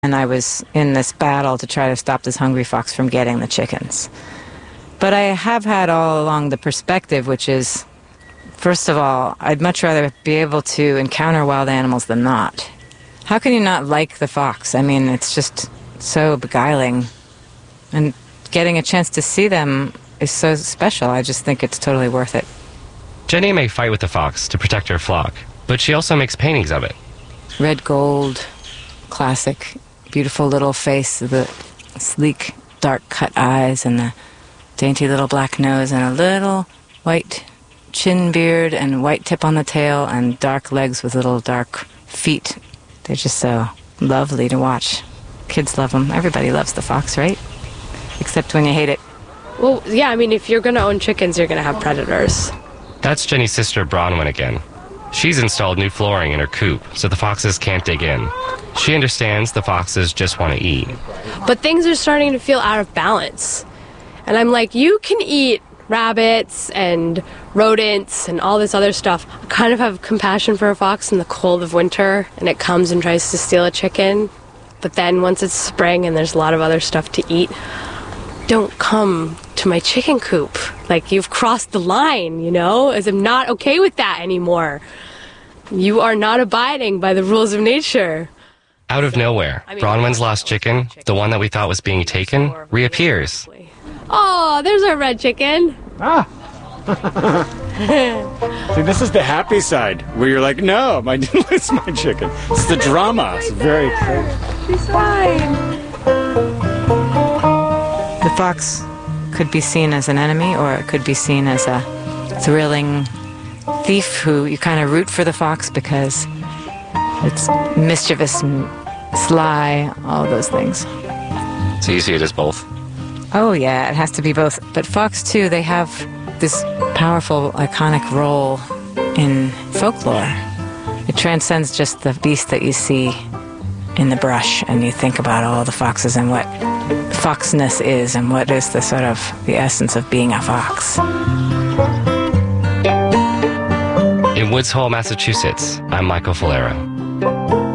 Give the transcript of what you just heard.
and I was in this battle to try to stop this hungry fox from getting the chickens. But I have had all along the perspective, which is, first of all, I'd much rather be able to encounter wild animals than not. How can you not like the fox? I mean, it's just so beguiling. And getting a chance to see them is so special. I just think it's totally worth it. Jenny may fight with the fox to protect her flock, but she also makes paintings of it. Red gold, classic, beautiful little face, the sleek, dark-cut eyes, and the dainty little black nose, and a little white chin beard, and white tip on the tail, and dark legs with little dark feet. They're just so lovely to watch. Kids love them. Everybody loves the fox, right? Except when you hate it. Well, yeah, I mean, if you're going to own chickens, you're going to have predators. That's Jenny's sister Bronwyn again. She's installed new flooring in her coop so the foxes can't dig in. She understands the foxes just want to eat. But things are starting to feel out of balance. And I'm like, you can eat rabbits and rodents and all this other stuff. I kind of have compassion for a fox in the cold of winter, and it comes and tries to steal a chicken. But then once it's spring and there's a lot of other stuff to eat, don't come to my chicken coop. Like, you've crossed the line, you know? As I'm not okay with that anymore. You are not abiding by the rules of nature. Out of nowhere, Bronwyn's lost chicken, the one that we thought was being taken, reappears. Oh, there's our red chicken. Ah! See, this is the happy side, where you're like, no, I didn't lose my chicken. It's the drama. It's very crazy. She's fine. The fox could be seen as an enemy, or it could be seen as a thrilling thief who you kind of root for the fox because it's mischievous and sly, all those things. So you see it as both? Oh yeah, it has to be both. But fox too, they have this powerful, iconic role in folklore. It transcends just the beast that you see in the brush, and you think about all the foxes and what foxness is and what is the sort of the essence of being a fox. In Woods Hole, Massachusetts, I'm Michael Falero.